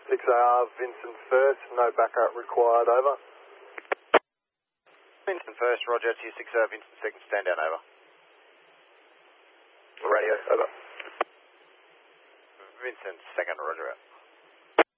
6AR, Vincent first, no backup required, over. Vincent first, roger, to 6AR, Vincent second, stand down, over. Radio, over. Vincent second, roger out.